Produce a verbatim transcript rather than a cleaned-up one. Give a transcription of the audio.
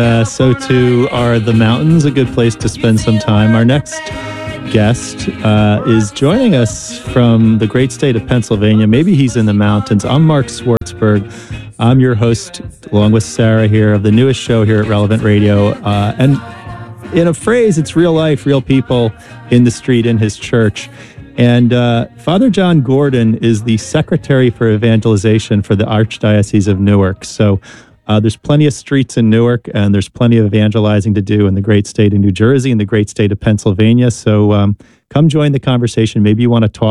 Uh, so too are the mountains, a good place to spend some time. Our next guest uh, is joining us from the great state of Pennsylvania. Maybe he's in the mountains. I'm Mark Swartzberg. I'm your host, along with Sarah here, of the newest show here at Relevant Radio. Uh, and in a phrase, it's real life, real people in the street, in his church. And uh, Father John Gordon is the Secretary for Evangelization for the Archdiocese of Newark. So uh, there's plenty of streets in Newark, and there's plenty of evangelizing to do in the great state of New Jersey and the great state of Pennsylvania. So um, come join the conversation. Maybe you want to talk